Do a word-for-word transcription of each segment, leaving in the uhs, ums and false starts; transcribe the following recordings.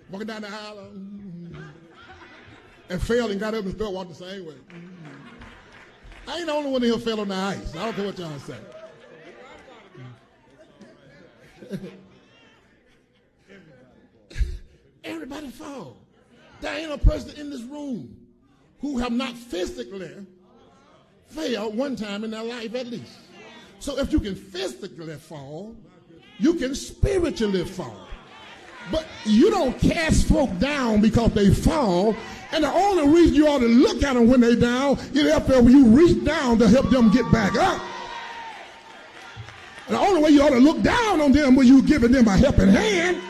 walking down the aisle, mm, and fell and got up and still walked the same way. Mm. I ain't the only one here fell on the ice. I don't care what y'all say. Everybody fall. There ain't a person in this room who have not physically failed one time in their life at least. So if you can physically fall, you can spiritually fall. But you don't cast folk down because they fall. And the only reason you ought to look at them when they down is after you reach down to help them get back up. And the only way you ought to look down on them when you giving them a helping hand.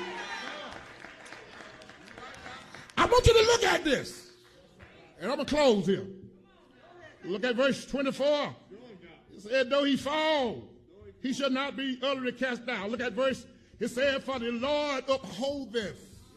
I want you to look at this. And I'm going to close here. Look at verse twenty-four. It said, though he fall, he shall not be utterly cast down. Look at verse. It said, for the Lord upholdeth.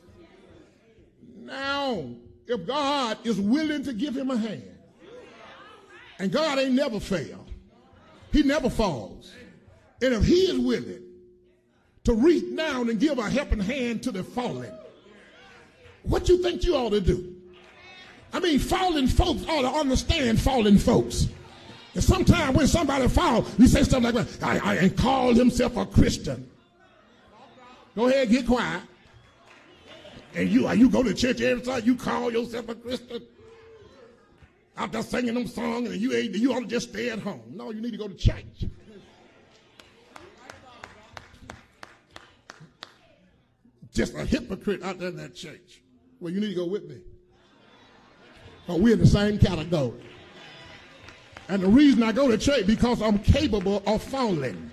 Now, if God is willing to give him a hand, and God ain't never failed, he never falls. And if he is willing to reach down and give a helping hand to the fallen, what you think you ought to do? I mean, fallen folks ought to understand fallen folks. And sometimes when somebody falls, we say stuff like that, I, I and call himself a Christian. Go ahead, get quiet. And you, you go to church every time you call yourself a Christian. After singing them songs, and you ain't, you ought to just stay at home. No, you need to go to church. Just a hypocrite out there in that church. Well, you need to go with me. Oh, we're in the same category. And the reason I go to church because I'm capable of falling.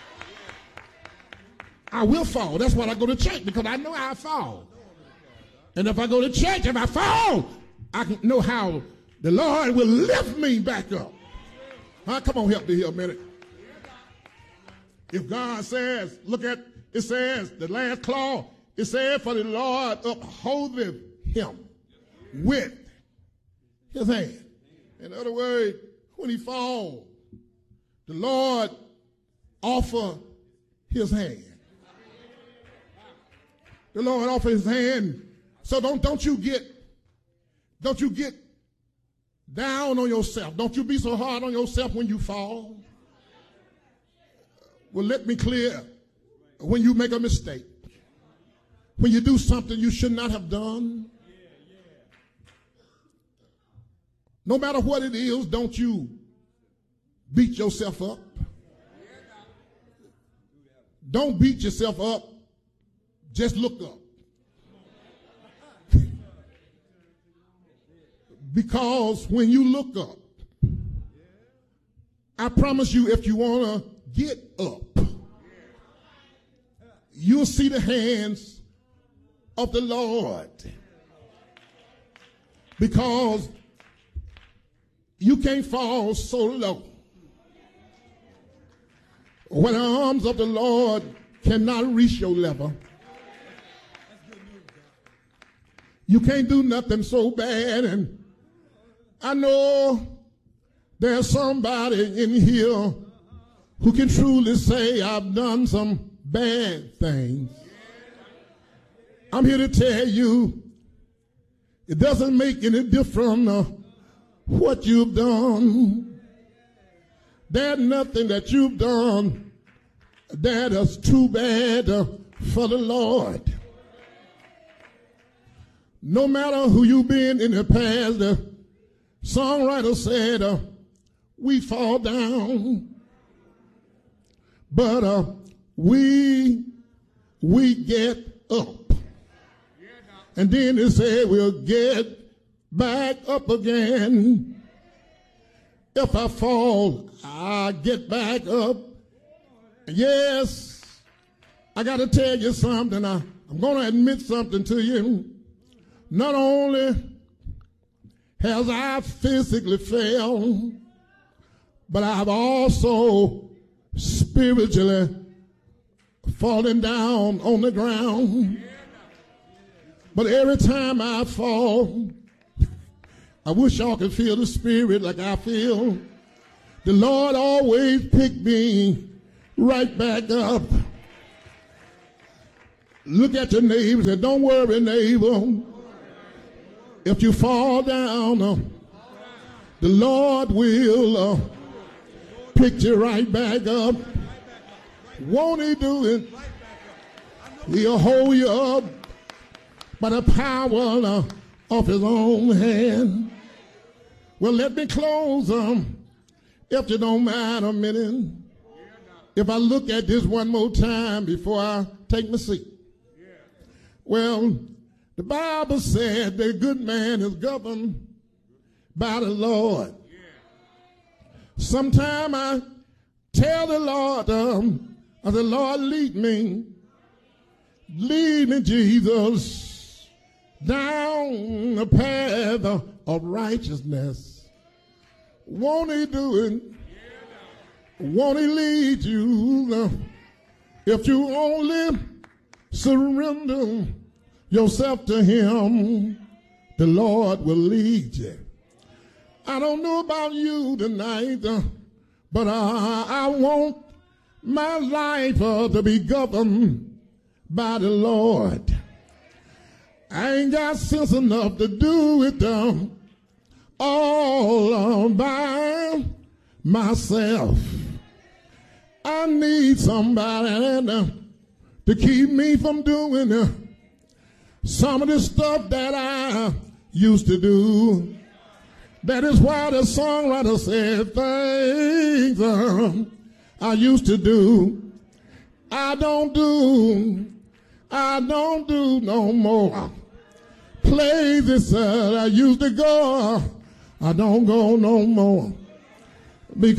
I will fall. That's why I go to church, because I know how I fall. And if I go to church, if I fall, I can know how the Lord will lift me back up. Huh? Come on, help me here a minute. If God says, look at, it says, the last clause, it says, for the Lord upholdeth him with his hand. In other words, when he falls, the Lord offer his hand. The Lord offer his hand. So don't, don't you get, don't you get down on yourself. Don't you be so hard on yourself when you fall. Well, let me clear. When you make a mistake, when you do something you should not have done, no matter what it is, don't you beat yourself up. Don't beat yourself up. Just look up. Because when you look up, I promise you, if you want to get up, you'll see the hands of the Lord. Because you can't fall so low when the arms of the Lord cannot reach your level. You can't do nothing so bad. And I know there's somebody in here who can truly say, I've done some bad things. I'm here to tell you, it doesn't make any difference uh, what you've done. There's nothing that you've done that is too bad uh, for the Lord. No matter who you've been in the past, the songwriter said, uh, we fall down, but uh, we, we get up. And then it said, we'll get back up again. If I fall, I get back up. Yes, I got to tell you something. I, I'm going to admit something to you. Not only has I physically failed, but I've also spiritually fallen down on the ground. But every time I fall, I wish y'all could feel the spirit like I feel. The Lord always picked me right back up. Look at your neighbor and say, don't worry, neighbor. If you fall down, uh, the Lord will uh, pick you right back up. Won't he do it? He'll hold you up by the power uh, of his own hand. Well, let me close, um, if you don't mind a minute. If I look at this one more time before I take my seat. Well, the Bible said the good man is governed by the Lord. Sometime I tell the Lord, um, I say, Lord, lead me. Lead me, Jesus, down the path of righteousness. Won't he do it? Won't he lead you? If you only surrender yourself to him, the Lord will lead you. I don't know about you tonight, uh, but uh, I want my life uh, to be governed by the Lord. I ain't got sense enough to do it uh, all uh, by myself. I need somebody uh, to keep me from doing uh, some of the stuff that I used to do. That is why the songwriter said, things uh, I used to do, I don't do, I don't do no more. Places that I used to go, I don't go no more.